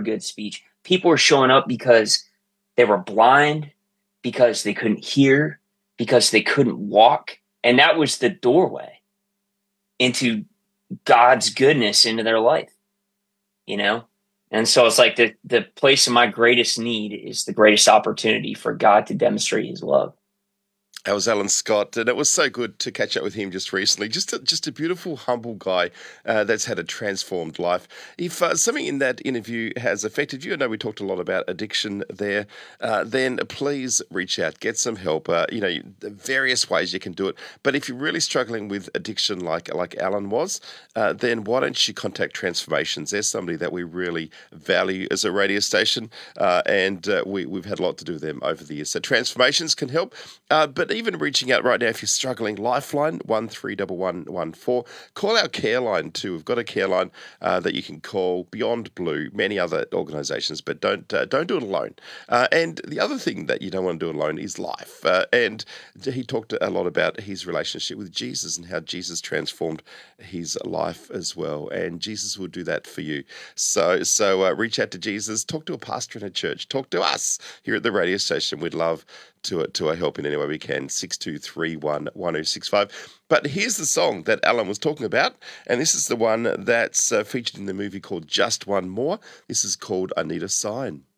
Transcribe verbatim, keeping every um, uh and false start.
good speech. People were showing up because they were blind, because they couldn't hear, because they couldn't walk. And that was the doorway into God's goodness into their life, you know? And so it's like the, the place of my greatest need is the greatest opportunity for God to demonstrate his love. That was Alan Scott, and it was so good to catch up with him just recently. Just a, just a beautiful, humble guy uh, that's had a transformed life. If uh, something in that interview has affected you, I know we talked a lot about addiction there, uh, then please reach out, get some help. Uh, you know, the various ways you can do it. But if you're really struggling with addiction like, like Alan was, uh, then why don't you contact Transformations? There's somebody that we really value as a radio station, uh, and uh, we, we've had a lot to do with them over the years. So Transformations can help, uh, but even reaching out right now if you're struggling, Lifeline one three one one one four. Call our care line too. We've got a care line uh, that you can call, Beyond Blue, many other organisations, but don't uh, don't do it alone. Uh, and the other thing that you don't want to do alone is life. Uh, and he talked a lot about his relationship with Jesus and how Jesus transformed his life as well. And Jesus will do that for you. So so uh, reach out to Jesus, talk to a pastor in a church, talk to us here at the radio station. We'd love to to help in any way we can. six two three one one oh six five. But here's the song that Alan was talking about, and this is the one that's uh, featured in the movie called Just One More. This is called I Need a Sign.